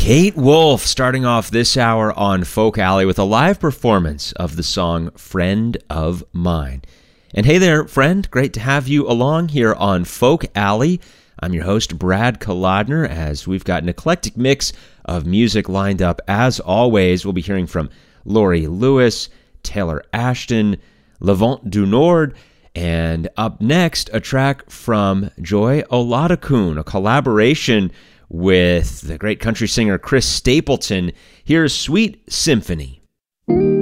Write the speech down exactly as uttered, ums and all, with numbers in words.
Kate Wolf starting off this hour on Folk Alley with a live performance of the song Friend of Mine. And hey there, friend. Great to have you along here on Folk Alley. I'm your host, Brad Kolodner, as we've got an eclectic mix of music lined up. As always, we'll be hearing from Laurie Lewis, Taylor Ashton, Levant du Nord, and up next, a track from Joy Oladokun, a collaboration with the great country singer Chris Stapleton. Here's Sweet Symphony.